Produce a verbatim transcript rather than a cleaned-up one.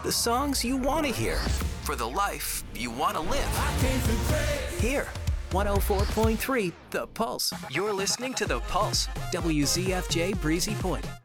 The songs you want to hear. For the life you want to live. Here, one oh four point three The Pulse. You're listening to The Pulse. W Z F J Breezy Point.